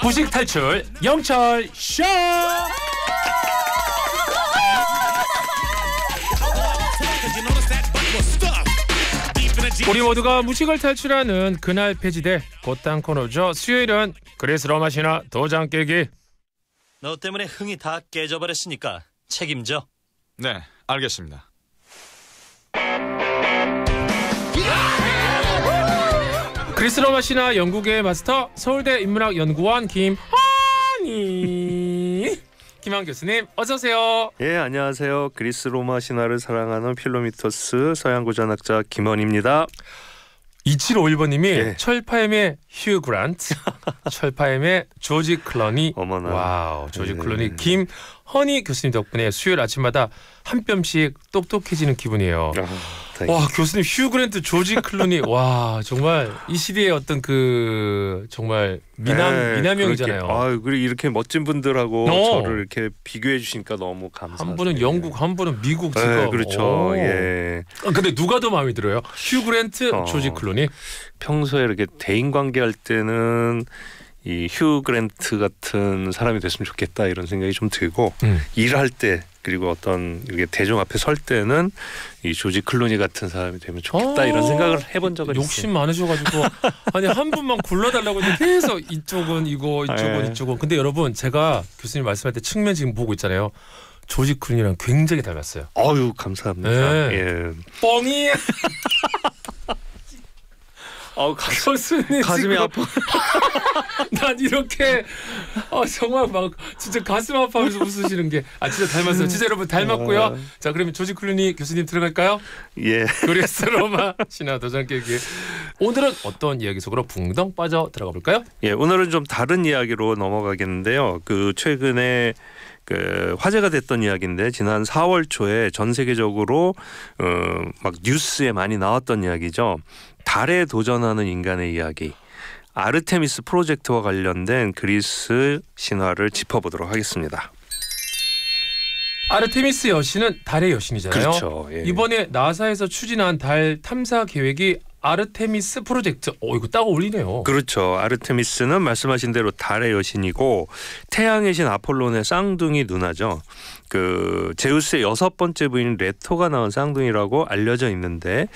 부식 탈출 영철 쇼. 우리 모두가 무식을 탈출하는 그날 폐지될 곧단 코너죠. 수요일은 그리스 로마 신화 도장 깨기. 너 때문에 흥이 다 깨져버렸으니까 책임져. 네, 알겠습니다. 그리스 로마 신화 연구계 마스터 서울대 인문학연구원 김헌희 김헌 교수님 어서 오세요. 예, 안녕하세요. 그리스 로마 신화를 사랑하는 필로미토스 서양고전학자 김헌희입니다. 2751번님이 예. 철파엠의 휴 그란트, 철파엠의 조지 클루니. 어머나. 와우, 조지 예. 클루니. 김헌희 교수님 덕분에 수요일 아침마다 한 뼘씩 똑똑해지는 기분이에요. 와, 교수님 휴 그란트, 조지 클루니. 와, 정말 이 시대의 어떤 그 정말 미남형이잖아요. 그리고 이렇게 멋진 분들하고 어. 저를 이렇게 비교해 주시니까 너무 감사합니다. 한 분은 영국, 한 분은 미국 지금. 네, 그렇죠. 오. 예. 근데 누가 더 마음에 들어요? 휴 그란트, 조지 클루니? 평소에 이렇게 대인 관계할 때는 이 휴 그랜트 같은 사람이 됐으면 좋겠다 이런 생각이 좀 들고 일할 때 그리고 어떤 이렇게 대중 앞에 설 때는 이 조지 클루니 같은 사람이 되면 좋겠다 이런 생각을 해본 적은 욕심 있어요. 많으셔가지고 아니 한 분만 골라달라고 했는데 계속 이쪽은 이거 이쪽은 네. 이쪽은. 근데 여러분 제가 교수님 말씀할 때 측면 지금 보고 있잖아요. 조지 클루니랑 굉장히 닮았어요. 어유 감사합니다. 네. 예. 뻥이. 교수님 가슴이 지금 아파. 난 이렇게 정말 막 진짜 가슴 아파하면서 웃으시는 게 진짜 닮았어요. 진짜 여러분 닮았고요. 자, 그러면 조지 클루니 교수님 들어갈까요? 예. 그리스 로마 신화 도장 깨기. 오늘은 어떤 이야기 속으로 붕덩 빠져 들어가 볼까요? 예, 오늘은 좀 다른 이야기로 넘어가겠는데요. 그 최근에 그 화제가 됐던 이야기인데 지난 4월 초에 전 세계적으로 막 뉴스에 많이 나왔던 이야기죠. 달에 도전하는 인간의 이야기. 아르테미스 프로젝트와 관련된 그리스 신화를 짚어보도록 하겠습니다. 아르테미스 여신은 달의 여신이잖아요. 그렇죠. 예. 이번에 나사에서 추진한 달 탐사 계획이 아르테미스 프로젝트. 이거 딱 어울리네요. 그렇죠. 아르테미스는 말씀하신 대로 달의 여신이고 태양의 신 아폴론의 쌍둥이 누나죠. 그 제우스의 6번째 부인 레토가 낳은 쌍둥이라고 알려져 있는데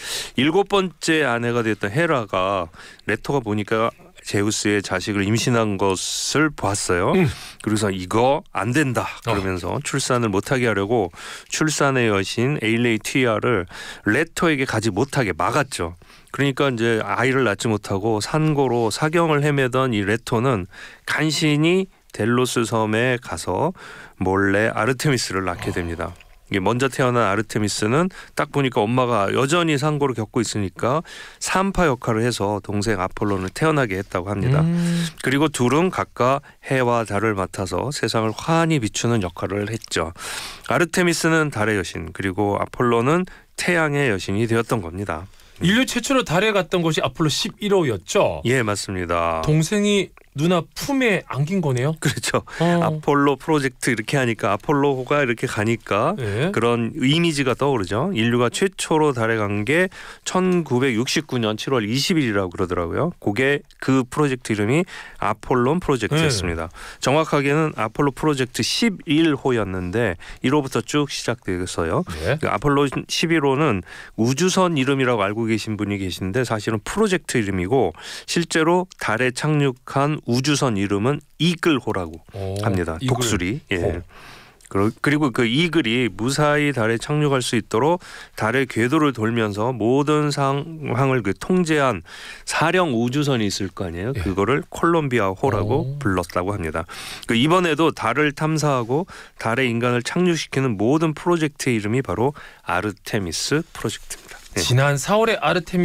7번째 아내가 됐던 헤라가 레토가 보니까 제우스의 자식을 임신한 것을 보았어요. 그래서 이거 안 된다 그러면서 출산을 못하게 하려고 출산의 여신 에일레이티아를 레토에게 가지 못하게 막았죠. 그러니까 이제 아이를 낳지 못하고 산고로 사경을 헤매던 이 레토는 간신히 델로스 섬에 가서 몰래 아르테미스를 낳게 됩니다. 이게 먼저 태어난 아르테미스는 딱 보니까 엄마가 여전히 상고를 겪고 있으니까 산파 역할을 해서 동생 아폴론을 태어나게 했다고 합니다. 그리고 둘은 각각 해와 달을 맡아서 세상을 환히 비추는 역할을 했죠. 아르테미스는 달의 여신 그리고 아폴론은 태양의 여신이 되었던 겁니다. 인류 최초로 달에 갔던 것이 아폴로 11호였죠. 예, 맞습니다. 동생이 누나 품에 안긴 거네요. 그렇죠. 아폴로 프로젝트 이렇게 하니까 아폴로가 이렇게 가니까 네. 그런 이미지가 떠오르죠. 인류가 최초로 달에 간 게 1969년 7월 20일이라고 그러더라고요. 그게 그 프로젝트 이름이 아폴론 프로젝트였습니다. 정확하게는 아폴로 프로젝트 11호였는데 1호부터 쭉 시작되었어요. 네. 그 아폴로 11호는 우주선 이름이라고 알고 계신 분이 계신데 사실은 프로젝트 이름이고 실제로 달에 착륙한 우주선 이름은 이글호라고 합니다. 이글. 독수리. 예. 그리고 그 이글이 무사히 달에 착륙할 수 있도록 달의 궤도를 돌면서 모든 상황을 통제한 사령 우주선이 있을 거 아니에요. 예. 그거를 콜롬비아호라고 불렀다고 합니다. 이번에도 달을 탐사하고 달에 인간을 착륙시키는 모든 프로젝트의 이름이 바로 아르테미스 프로젝트입니다. 예. 지난 4월에 아르테미스